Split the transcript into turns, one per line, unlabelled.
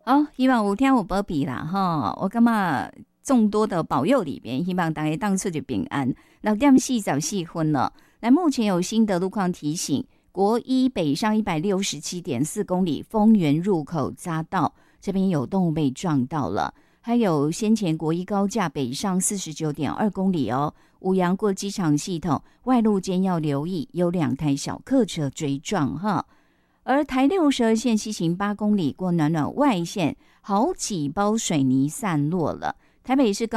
哦，希望有听有保庇啦哈，我感觉众多的保佑里边，希望大家当出就平安。6:44了，来，目前有新的路况提醒，国一北上167.4公里，丰原入口匝道这边有动物被撞到了。还有先前国一高架北上49.2公里哦，五杨过机场系统外路间要留意，有2台小客车追撞哈。而台62线西行8公里过暖暖外线，好几包水泥散落了。台北市